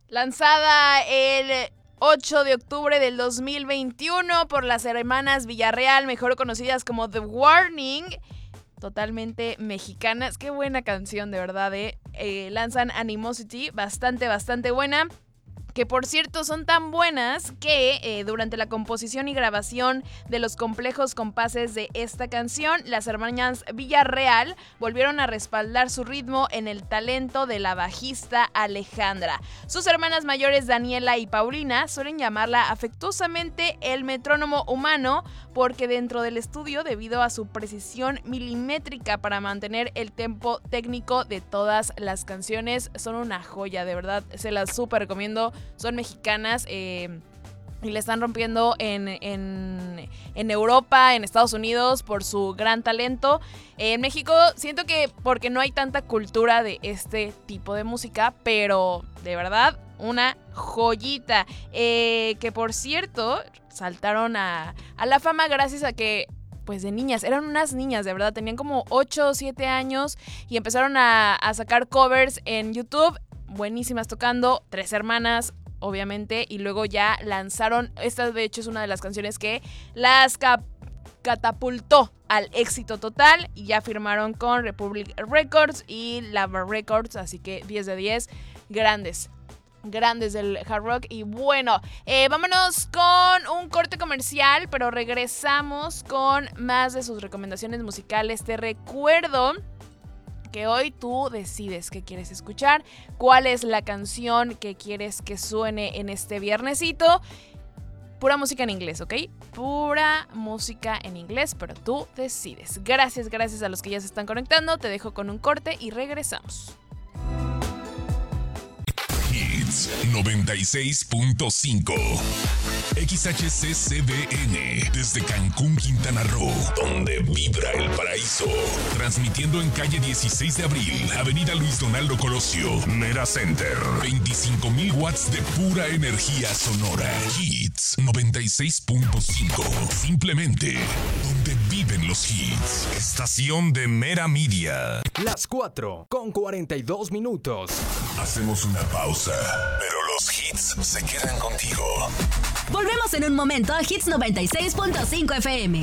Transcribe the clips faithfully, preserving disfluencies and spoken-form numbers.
Lanzada el ocho de octubre del dos mil veintiuno por las hermanas Villarreal, mejor conocidas como The Warning, totalmente mexicanas. Qué buena canción, de verdad, ¿eh? Eh, lanzan Animosity, bastante, bastante buena. Que por cierto son tan buenas que eh, durante la composición y grabación de los complejos compases de esta canción, las hermanas Villarreal volvieron a respaldar su ritmo en el talento de la bajista Alejandra. Sus hermanas mayores Daniela y Paulina suelen llamarla afectuosamente el metrónomo humano porque dentro del estudio, debido a su precisión milimétrica para mantener el tempo técnico de todas las canciones, son una joya, de verdad, se las súper recomiendo. Son mexicanas eh, y le están rompiendo en, en, en Europa, en Estados Unidos por su gran talento. Eh, en México siento que porque no hay tanta cultura de este tipo de música, pero de verdad una joyita. Eh, que por cierto saltaron a, a la fama gracias a que pues de niñas, eran unas niñas, de verdad, tenían como ocho o siete años y empezaron a, a sacar covers en YouTube. Buenísimas tocando, tres hermanas, obviamente, y luego ya lanzaron, esta de hecho es una de las canciones que las cap- catapultó al éxito total y ya firmaron con Republic Records y Lava Records, así que diez de diez, grandes, grandes del hard rock. Y bueno, eh, vámonos con un corte comercial, pero regresamos con más de sus recomendaciones musicales. Te recuerdo que hoy tú decides qué quieres escuchar, cuál es la canción que quieres que suene en este viernesito. Pura música en inglés, ¿ok? Pura música en inglés, pero tú decides. Gracias, gracias a los que ya se están conectando. Te dejo con un corte y regresamos. Hits noventa y seis punto cinco. X H C C B N, desde Cancún, Quintana Roo, donde vibra el paraíso. Transmitiendo en calle dieciséis de abril, avenida Luis Donaldo Colosio, Mera Center. veinticinco mil watts de pura energía sonora. Hits noventa y seis punto cinco. Simplemente donde viven los hits. Estación de Mera Media. Las cuatro con cuarenta y dos minutos. Hacemos una pausa, pero los hits se quedan contigo. Volvemos en un momento a Hits noventa y seis punto cinco F M.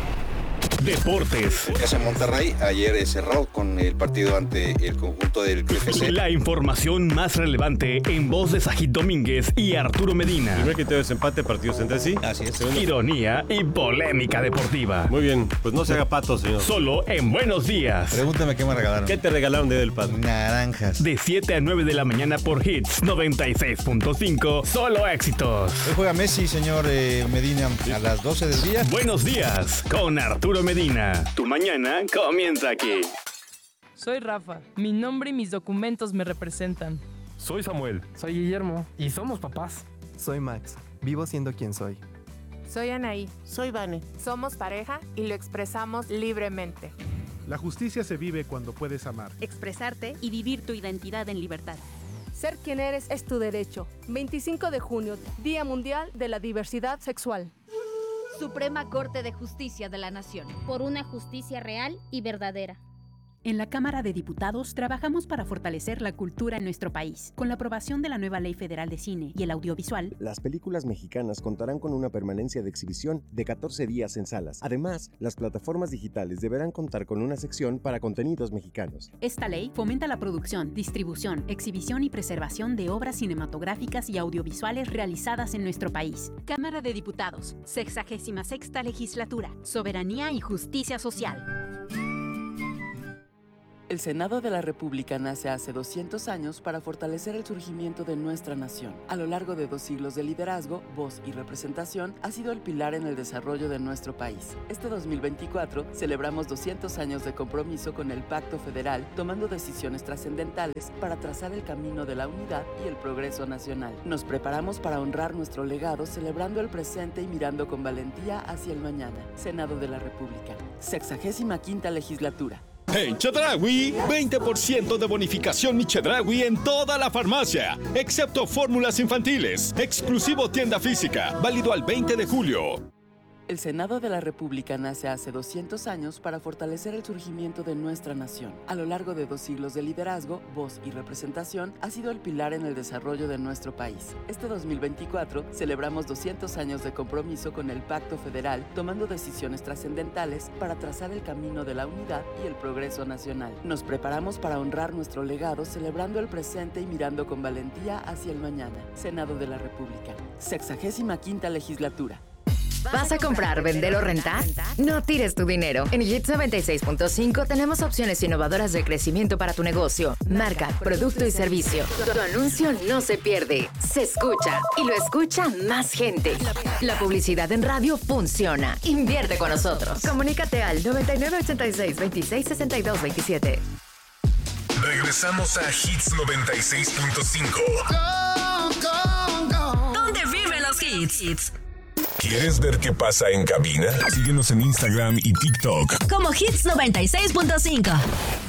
Deportes. Es en Monterrey, ayer cerró con el partido ante el conjunto del F C. La información más relevante en voz de Sajid Domínguez y Arturo Medina. Primer criterio de desempate, partidos entre sí. Así es. Ironía y polémica deportiva. Muy bien, pues no se haga pato, señor. Solo en Buenos Días. Pregúntame qué me regalaron. ¿Qué te regalaron de del padre? Naranjas. De siete a nueve de la mañana por Hits noventa y seis punto cinco. Solo éxitos. Hoy juega Messi, señor eh, Medina, a las doce del día. Buenos Días con Arturo Medina. Tu mañana comienza aquí. Soy Rafa. Mi nombre y mis documentos me representan. Soy Samuel. Soy Guillermo. Y somos papás. Soy Max. Vivo siendo quien soy. Soy Anaí. Soy Vane. Somos pareja y lo expresamos libremente. La justicia se vive cuando puedes amar, expresarte y vivir tu identidad en libertad. Ser quien eres es tu derecho. veinticinco de junio, Día Mundial de la Diversidad Sexual. Suprema Corte de Justicia de la Nación. Por una justicia real y verdadera. En la Cámara de Diputados trabajamos para fortalecer la cultura en nuestro país. Con la aprobación de la nueva Ley Federal de Cine y el Audiovisual, las películas mexicanas contarán con una permanencia de exhibición de catorce días en salas. Además, las plataformas digitales deberán contar con una sección para contenidos mexicanos. Esta ley fomenta la producción, distribución, exhibición y preservación de obras cinematográficas y audiovisuales realizadas en nuestro país. Cámara de Diputados, sexagésima sexta Legislatura, Soberanía y Justicia Social. El Senado de la República nace hace doscientos años para fortalecer el surgimiento de nuestra nación. A lo largo de dos siglos de liderazgo, voz y representación, ha sido el pilar en el desarrollo de nuestro país. Este dos mil veinticuatro celebramos doscientos años de compromiso con el Pacto Federal, tomando decisiones trascendentales para trazar el camino de la unidad y el progreso nacional. Nos preparamos para honrar nuestro legado, celebrando el presente y mirando con valentía hacia el mañana. Senado de la República, sexagésima quinta Legislatura. En Chedraui, veinte por ciento de bonificación Mi Chedraui en toda la farmacia, excepto fórmulas infantiles. Exclusivo tienda física, válido al veinte de julio. El Senado de la República nace hace doscientos años para fortalecer el surgimiento de nuestra nación. A lo largo de dos siglos de liderazgo, voz y representación, ha sido el pilar en el desarrollo de nuestro país. Este dos mil veinticuatro celebramos doscientos años de compromiso con el Pacto Federal, tomando decisiones trascendentales para trazar el camino de la unidad y el progreso nacional. Nos preparamos para honrar nuestro legado, celebrando el presente y mirando con valentía hacia el mañana. Senado de la República, sexagésima quinta legislatura. ¿Vas a comprar, vender o rentar? No tires tu dinero. En Hits noventa y seis punto cinco tenemos opciones innovadoras de crecimiento para tu negocio, marca, producto y servicio. Tu anuncio no se pierde, se escucha y lo escucha más gente. La publicidad en radio funciona. Invierte con nosotros. Comunícate al noventa y nueve ochenta y seis veintiséis sesenta y dos veintisiete. Regresamos a Hits noventa y seis punto cinco. ¿Dónde viven los hits? ¿Quieres ver qué pasa en cabina? Síguenos en Instagram y TikTok como Hits noventa y seis punto cinco.